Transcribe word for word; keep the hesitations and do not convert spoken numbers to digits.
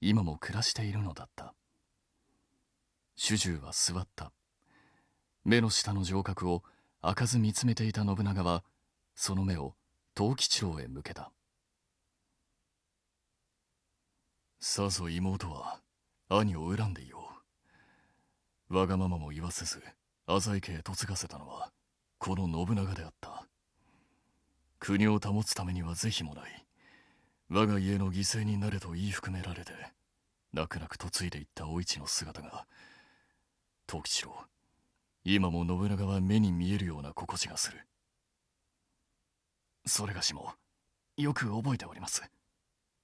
今も暮らしているのだった。主従は座った。目の下の城郭を開かず見つめていた信長は、その目を藤吉郎へ向けた。さぞ妹は兄を恨んでいよう。わがままも言わせず浅井家へ嫁がせたのはこの信長であった。国を保つためには是非もない。我が家の犠牲になれと言い含められて泣く泣く嫁いでいったお市の姿が、藤吉郎、今も信長は目に見えるような心地がする。それがしもよく覚えております。